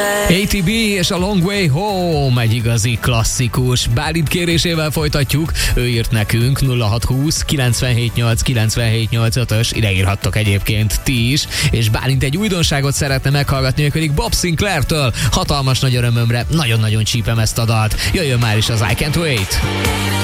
ATB és a Long Way Home egy igazi klasszikus. Bálint kérésével folytatjuk. Ő írt nekünk 0620 978 978-ös, ide írhattok egyébként ti is, és Bálint egy újdonságot szeretne meghallgatni, pedig Bob Sinclair-től. Hatalmas nagy örömömre nagyon-nagyon csípem ezt a dalt. Jöjjön már is az I Can't Wait.